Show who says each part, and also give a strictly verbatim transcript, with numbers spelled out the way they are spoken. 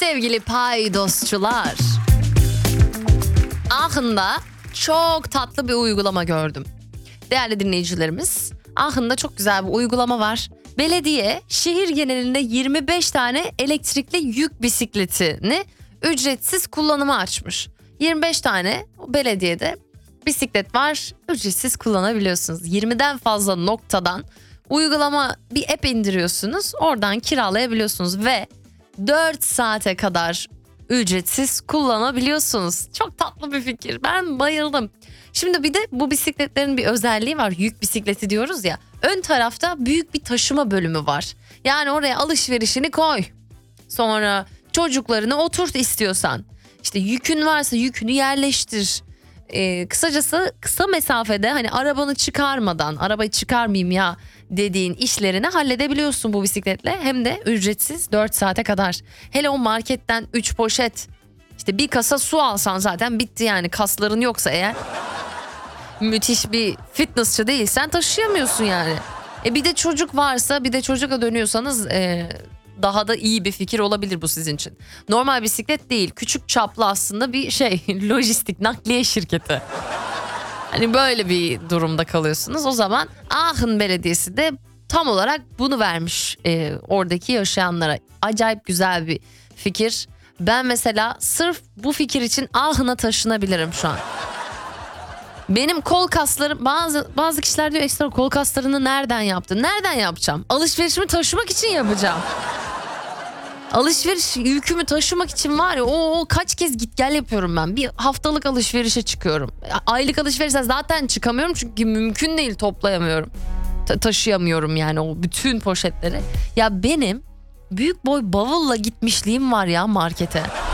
Speaker 1: Sevgili paydosçular, Aachen'da çok tatlı bir uygulama gördüm. Değerli dinleyicilerimiz, Aachen'da çok güzel bir uygulama var. Belediye şehir genelinde yirmi beş tane elektrikli yük bisikletini ücretsiz kullanıma açmış. yirmi beş tane belediyede bisiklet var, ücretsiz kullanabiliyorsunuz. yirmiden fazla noktadan uygulama bir app indiriyorsunuz, oradan kiralayabiliyorsunuz ve dört saate kadar ücretsiz kullanabiliyorsunuz. Çok tatlı bir fikir, ben bayıldım. Şimdi bir de bu bisikletlerin bir özelliği var, yük bisikleti diyoruz ya. Ön tarafta büyük bir taşıma bölümü var. Yani oraya alışverişini koy. Sonra çocuklarını oturt istiyorsan. İşte yükün varsa yükünü yerleştir. Ee, kısacası kısa mesafede hani arabanı çıkarmadan, arabayı çıkarmayayım ya dediğin işlerini halledebiliyorsun bu bisikletle. Hem de ücretsiz dört saate kadar. Hele o marketten üç poşet, işte bir kasa su alsan zaten bitti yani. Kasların yoksa eğer, müthiş bir fitnessçi değilsen taşıyamıyorsun yani. E bir de çocuk varsa, bir de çocuğa dönüyorsanız e, daha da iyi bir fikir olabilir bu sizin için. Normal bisiklet değil, küçük çaplı aslında bir şey, lojistik nakliye şirketi. Hani böyle bir durumda kalıyorsunuz. O zaman Aachen Belediyesi de tam olarak bunu vermiş e, oradaki yaşayanlara. Acayip güzel bir fikir. Ben mesela sırf bu fikir için Aachen'a taşınabilirim şu an. Benim kol kaslarım, bazı bazı kişiler diyor ekstra kol kaslarını nereden yaptın? Nereden yapacağım? Alışverişimi taşımak için yapacağım. Alışveriş yükümü taşımak için var ya, o, o kaç kez git gel yapıyorum ben. Bir haftalık alışverişe çıkıyorum. Aylık alışverişe zaten çıkamıyorum çünkü mümkün değil, toplayamıyorum. Ta- taşıyamıyorum yani o bütün poşetleri. Ya benim büyük boy bavulla gitmişliğim var ya markete.